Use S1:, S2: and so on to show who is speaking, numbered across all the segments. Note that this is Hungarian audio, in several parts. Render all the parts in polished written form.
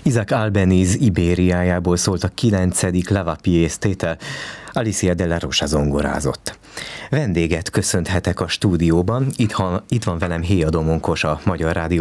S1: Isaac Albéniz Ibériájából szólt a 9. Lavapiés tétel, Alicia de la Rocha zongorázott. Vendéget köszönhetek a stúdióban, itt van velem Héa Domonkos, a Magyar Rádió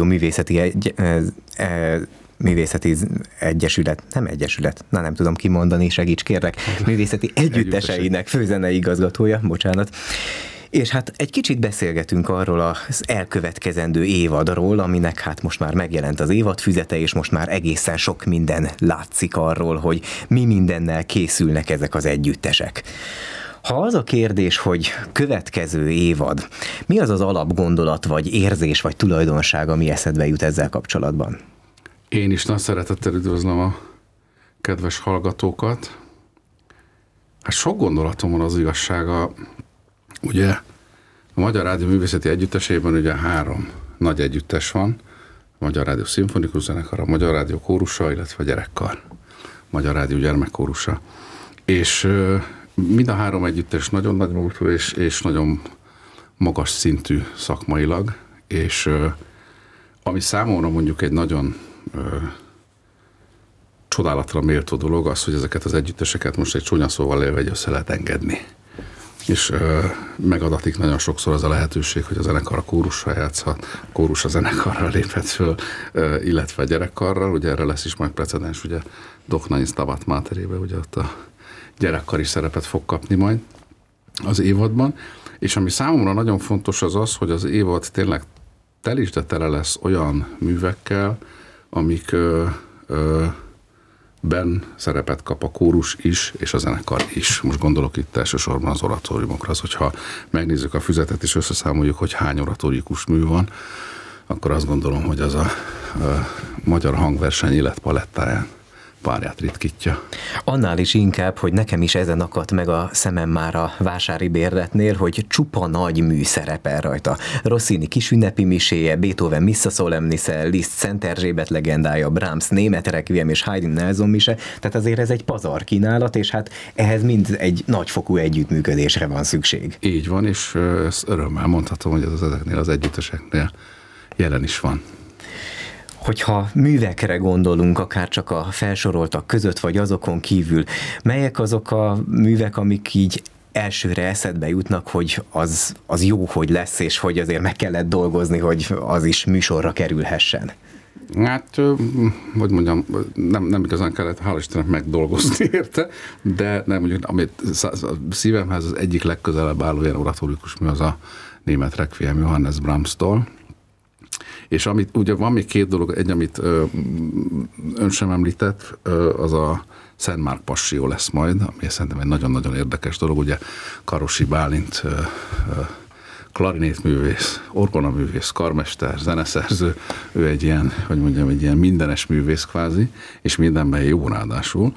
S1: Művészeti Egyesület, nem tudom kimondani, segíts kérlek, művészeti együtteseinek főzenei igazgatója, bocsánat. És hát egy kicsit beszélgetünk arról az elkövetkezendő évadról, aminek hát most már megjelent az évadfüzete, és most már egészen sok minden látszik arról, hogy mi mindennel készülnek ezek az együttesek. Ha az a kérdés, hogy következő évad, mi az az alapgondolat, vagy érzés, vagy tulajdonság, ami eszedbe jut ezzel kapcsolatban?
S2: Én is nagy szeretettel üdvözlöm a kedves hallgatókat. Hát sok gondolatom van az igazsága. Ugye a Magyar Rádió Művészeti Együttesében ugye 3 nagy együttes van, a Magyar Rádió Szimfonikus Zenekar, a Magyar Rádió Kórusa, illetve a Gyerekkar, Magyar Rádió Gyermekkórusa. És mind a 3 együttes nagyon nagy múltú és nagyon magas szintű szakmailag, és ami számomra mondjuk egy nagyon csodálatra méltó dolog az, hogy ezeket az együtteseket most egy csúnya szóval élve össze lehet engedni. És megadatik nagyon sokszor az a lehetőség, hogy a zenekar a kórussal játszhat, a kórus a zenekarral léphet föl, illetve a gyerekkarral, ugye erre lesz is majd precedens, ugye Doknai Stabat Máterébe, ugye ott a gyerekkari szerepet fog kapni majd az évadban, és ami számomra nagyon fontos az az, hogy az évad tényleg tel is, de tele lesz olyan művekkel, amik ben szerepet kap a kórus is, és a zenekar is. Most gondolok itt elsősorban az oratóriumokra, az, hogyha megnézzük a füzetet és összeszámoljuk, hogy hány oratórikus mű van, akkor azt gondolom, hogy az a magyar hangverseny életpalettáján párját ritkítja.
S1: Annál is inkább, hogy nekem is ezen akadt meg a szemem már a Vásári Bérletnél, hogy csupa nagy mű szerepel rajta. Rossini kisünnepi miséje, Beethoven Missa Solemnisse, Liszt Szent Erzsébet legendája, Brahms Német Requiem és Haydn Nelson mise, tehát azért ez egy pazar kínálat, és hát ehhez mind egy nagyfokú együttműködésre van szükség.
S2: Így van, és ezt örömmel mondhatom, hogy ez ezeknél az együtteseknél jelen is van.
S1: Hogyha művekre gondolunk, akár csak a felsoroltak között, vagy azokon kívül, melyek azok a művek, amik így elsőre eszedbe jutnak, hogy az jó, hogy lesz, és hogy azért meg kellett dolgozni, hogy az is műsorra kerülhessen?
S2: Hát, hogy mondjam, nem igazán kellett, hál' Istennek megdolgozni érte, de nem, mondjuk, amit szívemhez az egyik legközelebb álló ilyen oratórikus mű az a Német Requiem Johannes Brahmstól. És amit, ugye van még 2 dolog, egy, amit ön sem említett, az a Szent Márk Passió lesz majd, ami szerintem egy nagyon-nagyon érdekes dolog, ugye Karosi Bálint klarinétművész, orgonaművész, karmester, zeneszerző, ő egy ilyen, hogy mondjam, egy ilyen mindenes művész kvázi, és mindenben jó ráadásul.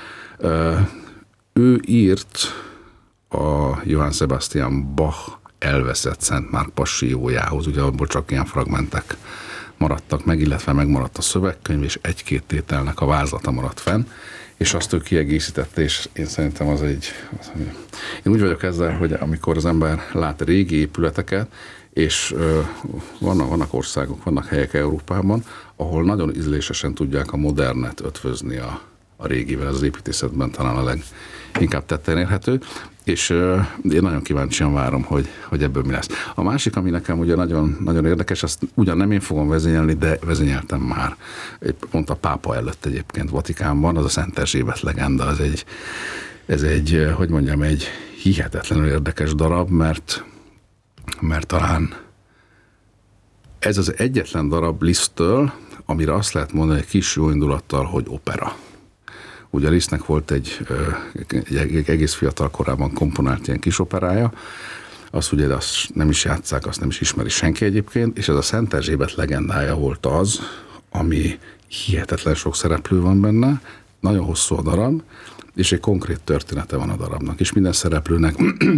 S2: Ő írt a Johann Sebastian Bach elveszett Szent Márk Passió-jához, ugye abból csak ilyen fragmentek maradtak meg, illetve megmaradt a szövegkönyv, és 1-2 tételnek a vázlata maradt fenn, és azt ő kiegészítette, és én szerintem én úgy vagyok ezzel, hogy amikor az ember lát régi épületeket, és vannak országok, vannak helyek Európában, ahol nagyon ízlésesen tudják a modernet ötvözni a régivel, az építészetben talán a leginkább tetten érhető, és én nagyon kíváncsian várom, hogy ebből mi lesz. A másik, ami nekem ugye nagyon, nagyon érdekes, azt ugyan nem én fogom vezényelni, de vezényeltem már. Pont a pápa előtt egyébként Vatikánban, az a Szent Erzsébet legenda, ez egy, hogy mondjam, egy hihetetlenül érdekes darab, mert talán ez az egyetlen darab Liszttől, amire azt lehet mondani egy kis jó indulattal, hogy opera. Ugye Lisztnek volt egy egész fiatal korában komponált ilyen kis operája, azt ugye azt nem is játsszák, azt nem is ismeri senki egyébként, és ez a Szent Erzsébet legendája volt az, ami hihetetlen sok szereplő van benne, nagyon hosszú a darab, és egy konkrét története van a darabnak, és minden szereplőnek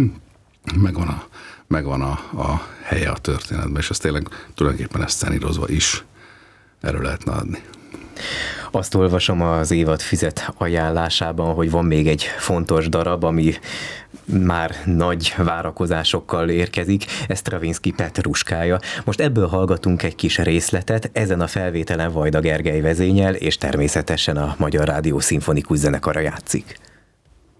S2: megvan a helye a történetben, és ez tényleg tulajdonképpen ezt szcenírozva is erről lehetne adni.
S1: Azt olvasom az évad füzet ajánlásában, hogy van még egy fontos darab, ami már nagy várakozásokkal érkezik, ez Stravinsky Petruskája. Most ebből hallgatunk egy kis részletet, ezen a felvételen Vajda Gergely vezényel, és természetesen a Magyar Rádió Szimfonikus Zenekara játszik.